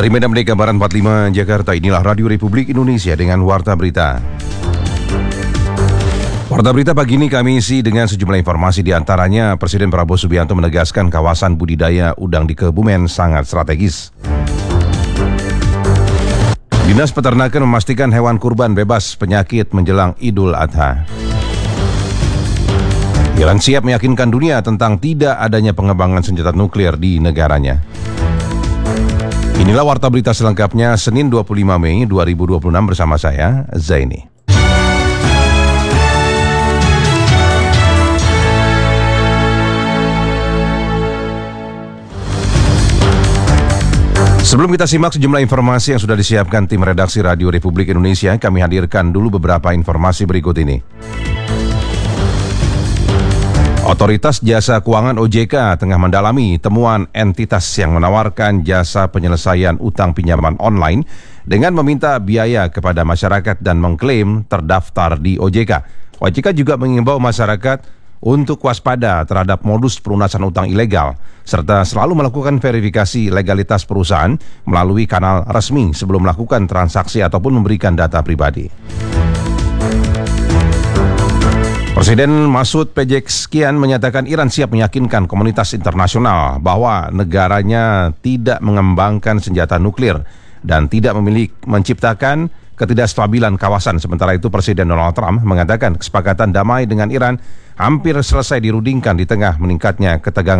Dari Medan Merdeka Barat 45 Jakarta, inilah Radio Republik Indonesia dengan Warta Berita. Warta Berita pagi ini kami isi dengan sejumlah informasi, di antaranya Presiden Prabowo Subianto menegaskan kawasan budidaya udang di Kebumen sangat strategis. Dinas Peternakan memastikan hewan kurban bebas penyakit menjelang Idul Adha. Iran siap meyakinkan dunia tentang tidak adanya pengembangan senjata nuklir di negaranya. Inilah Warta Berita selengkapnya Senin 25 Mei 2026 bersama saya, Zaini. Sebelum kita simak sejumlah informasi yang sudah disiapkan tim redaksi Radio Republik Indonesia, kami hadirkan dulu beberapa informasi berikut ini. Otoritas Jasa Keuangan OJK tengah mendalami temuan entitas yang menawarkan jasa penyelesaian utang pinjaman online dengan meminta biaya kepada masyarakat dan mengklaim terdaftar di OJK. OJK juga mengimbau masyarakat untuk waspada terhadap modus pelunasan utang ilegal, serta selalu melakukan verifikasi legalitas perusahaan melalui kanal resmi sebelum melakukan transaksi ataupun memberikan data pribadi. Presiden Masud Pezeshkian menyatakan Iran siap meyakinkan komunitas internasional bahwa negaranya tidak mengembangkan senjata nuklir dan tidak menciptakan ketidakstabilan kawasan. Sementara itu Presiden Donald Trump mengatakan kesepakatan damai dengan Iran hampir selesai dirundingkan di tengah meningkatnya ketegangan